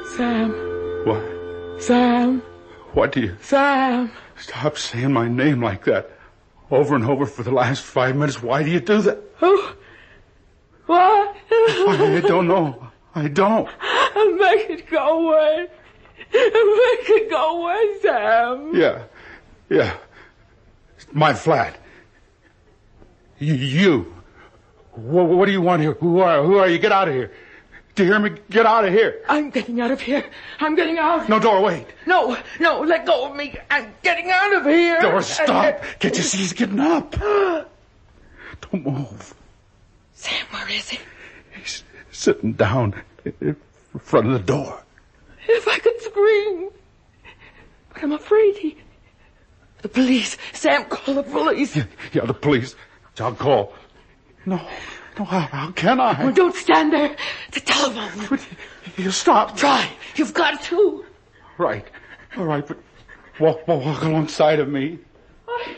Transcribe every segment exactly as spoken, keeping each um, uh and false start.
Sam. What? Sam. What do you... Sam. Stop saying my name like that. Over and over for the last five minutes. Why do you do that? Oh. What? I don't know. I don't. Make it go away. Make it go away, Sam. Yeah. Yeah. My flat. You. you. What, what do you want here? Who are, who are you? Get out of here. Do you hear me? Get out of here. I'm getting out of here. I'm getting out. No, Dora, wait. No, no, let go of me. I'm getting out of here. Dora, stop. Can't you see he's getting up? Don't move. Sam, where is he? He's sitting down in front of the door. If I could scream. But I'm afraid he... The police. Sam, call the police. Yeah, yeah the police. I'll call. No, no, how, how can I? Oh, don't stand there. The telephone. But you stop. Try. You've got to. Right. All right, but walk, walk, walk alongside of me. I...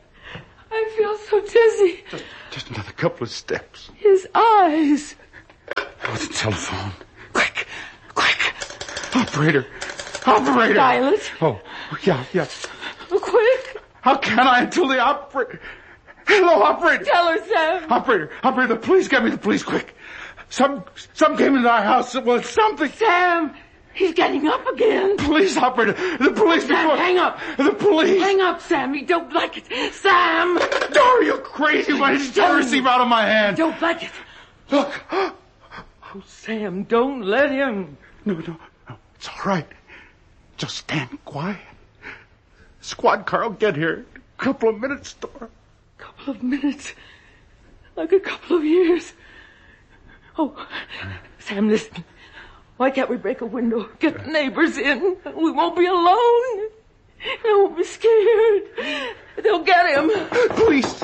I feel so dizzy. Just, just another couple of steps. His eyes. Oh, the telephone. Quick, quick. Operator. Operator. Dial it. Oh, yeah, yeah. Quick. How can I until the operator... Hello, operator. Tell her, Sam. Operator, operator, the police, get me the police, quick. Some, some came into our house. Well, something. Sam, he's getting up again. Police, operator, the police. Sam, before... hang up. The police. Hang up, Sam. You don't like it. Sam. Dora, you're crazy. Why did you tell the receiver out of my hand? Don't like it. Look. Oh, Sam, don't let him. No, no, no. It's all right. Just stand quiet. Squad car will get here in a couple of minutes, Dora. Couple of minutes. Like a couple of years. Oh, Sam, listen. Why can't we break a window? Get the neighbors in. We won't be alone. They won't be scared. They'll get him. Police.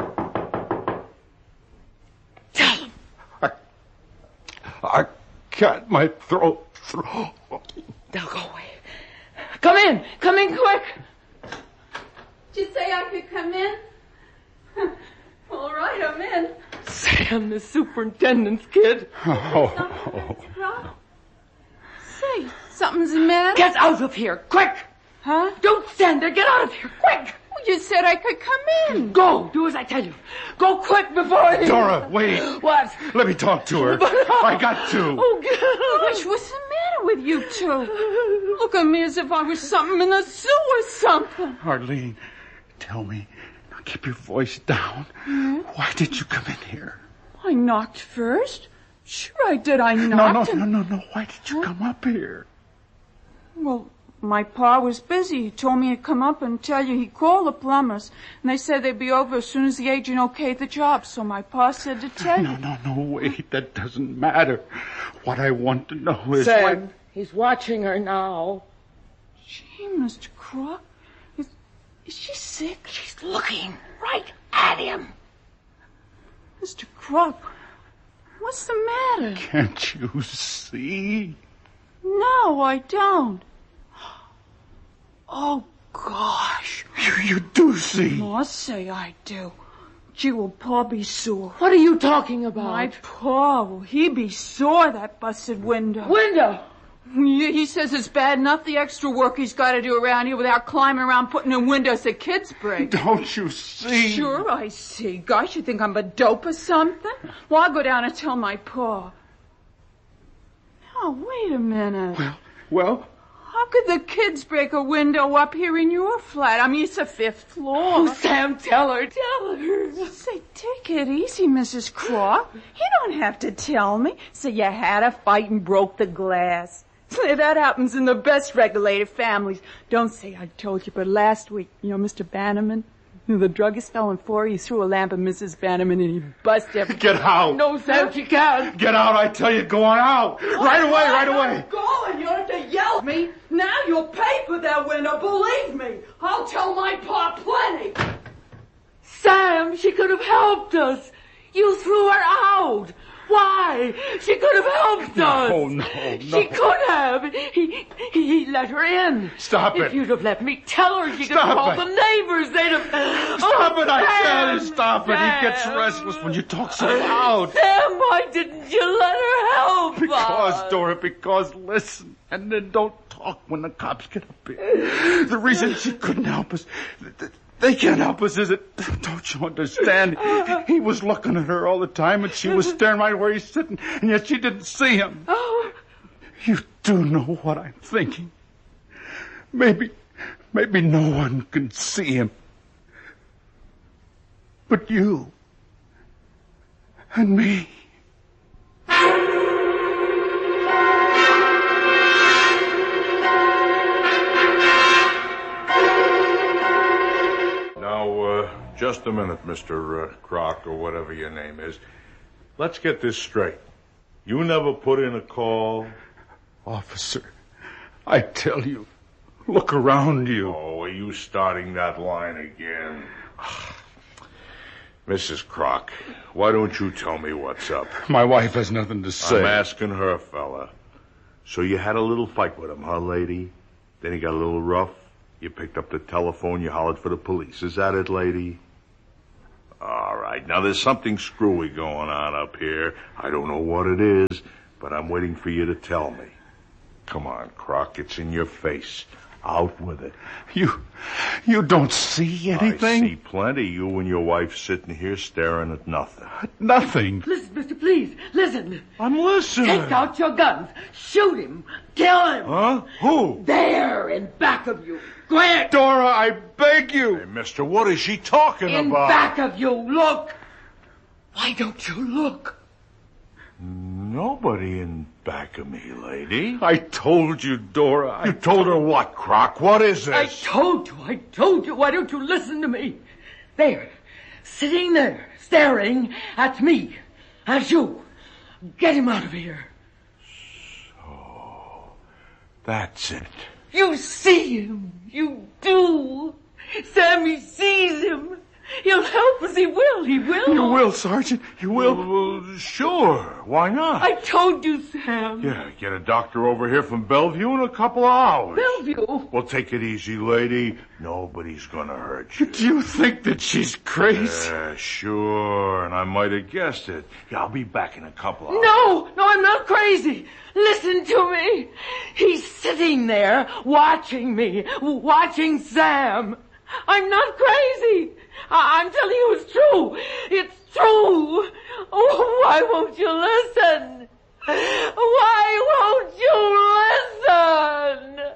Tell them. I, I cut my throat. throat. They'll go away. Come in. Come in quick. Did you say I could come in? All right, I'm in. Sam, the superintendent's kid. Oh. oh. Say, something's the matter? Get out of here, quick! Huh? Don't stand there, get out of here, quick! Well, you said I could come in. Go, do as I tell you. Go quick before he... Dora, wait. What? Let me talk to her. But, uh, I got to. Oh, God. Gosh, what's the matter with you two? Look at me as if I was something in the zoo or something. Arlene, tell me. Now keep your voice down. Hmm? Why did you come in here? I knocked first. Sure I did, I knocked. No, no, and... no, no, no. Why did you huh? come up here? Well, my pa was busy. He told me to come up and tell you he called the plumbers. And they said they'd be over as soon as the agent okayed the job. So my pa said to tell no, you. No, no, no, wait. That doesn't matter. What I want to know is... Sam, why... he's watching her now. Gee, Mister Crook. Is, is she sick? She's looking right at him. Mister Crook, what's the matter? Can't you see? No, I don't. Oh, gosh. You, you do see. Oh, I'll say I do. Gee, will Pa be sore? What are you talking about? My Pa, will he be sore, that busted window? Window? He says it's bad enough the extra work he's got to do around here without climbing around putting in windows that kids break. Don't you see? Sure I see. Gosh, you think I'm a dope or something? Well, I'll go down and tell my Pa. Now, wait a minute. Well, well... How could the kids break a window up here in your flat? I mean, it's a fifth floor. Oh, Sam, tell her, tell her. Say, take it easy, Missus Croft. You don't have to tell me. So you had a fight and broke the glass. Say, that happens in the best regulated families. Don't say I told you, but last week, you know, Mister Bannerman, the druggist fell in for, he threw a lamp at Missus Bannerman and he busted everything. Get out. No, Sam, she can't. Get out, I tell you, go on out. Right away, right away. Go and you don't have to yell at me. Now you'll pay for that window, believe me. I'll tell my Pa plenty. Sam, she could have helped us. You threw her out. Why? She could have helped us. No, no, no. She could have. He, he, he let her in. Stop if it. If you'd have let me tell her, she could Stop call it. the neighbors. They'd have... Stop oh, it, I Sam, said. Stop it. He gets Sam. restless when you talk so loud. Sam, why didn't you let her help Because, us? Dora, because listen, and then don't talk when the cops get up here. The reason she couldn't help us, they can't help us, is it? Don't you understand? He was looking at her all the time, and she was staring right where he's sitting, and yet she didn't see him. Oh. You do know what I'm thinking. Maybe, maybe no one can see him. But you and me. Now, uh, just a minute, Mister Uh, Croc, or whatever your name is. Let's get this straight. You never put in a call? Officer, I tell you, look around you. Oh, are you starting that line again? Missus Croc, why don't you tell me what's up? My wife has nothing to say. I'm asking her, fella. So you had a little fight with him, huh, lady? Then he got a little rough. You picked up the telephone, you hollered for the police. Is that it, lady? All right. Now, there's something screwy going on up here. I don't know what it is, but I'm waiting for you to tell me. Come on, Croc. It's in your face. Out with it. You, you don't see anything? I see plenty. You and your wife sitting here staring at nothing. Nothing. Listen, mister, please, listen. I'm listening. Take out your guns. Shoot him. Kill him. Huh? Who? There, in back of you. Quick. Dora, I beg you. Hey, mister, what is she talking In about? back of you. Look. Why don't you look? Nobody in back of me, lady. I told you, Dora. I You told her what, Croc? What is this? I told you, I told you. Why don't you listen to me? There, sitting there, staring at me, at you. Get him out of here. So, that's it. You see him. You do. Sammy sees him. He'll help us. He will. He will. You will, Sergeant. You will. Well, well, sure. Why not? I told you, Sam. Yeah, get a doctor over here from Bellevue in a couple of hours. Bellevue. Well, take it easy, lady. Nobody's gonna hurt you. Do you think that she's crazy? Yeah, sure, and I might have guessed it. Yeah, I'll be back in a couple of hours. No, no, I'm not crazy. Listen to me. He's sitting there watching me, watching Sam. I'm not crazy. I- I'm telling you it's true. It's true. Oh, why won't you listen? Why won't you listen?